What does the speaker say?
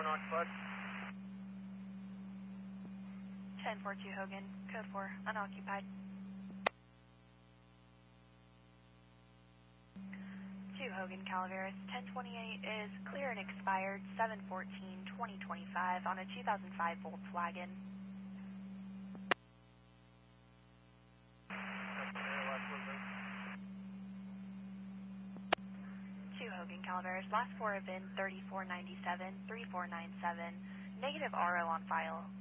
unoccupied. 1042 Hogan, code 4, unoccupied. 2 Hogan Calaveras, 1028 is clear and expired, 7/14/2025 on a 2005 Volkswagen. 2 Hogan Calaveras, last 4 have been 3497, 3497, negative RO on file.